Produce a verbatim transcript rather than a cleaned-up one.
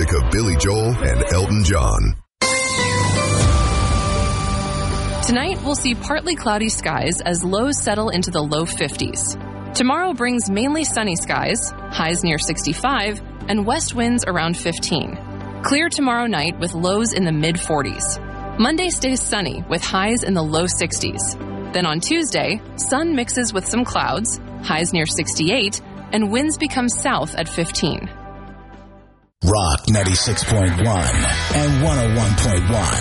music of Billy Joel and Elton John. Tonight, we'll see partly cloudy skies as lows settle into the low fifties. Tomorrow brings mainly sunny skies, highs near sixty-five, and west winds around fifteen. Clear tomorrow night with lows in the mid-forties. Monday stays sunny with highs in the low sixties. Then on Tuesday, sun mixes with some clouds, highs near sixty-eight, and winds become south at fifteen. Rock ninety-six point one and one oh one point one.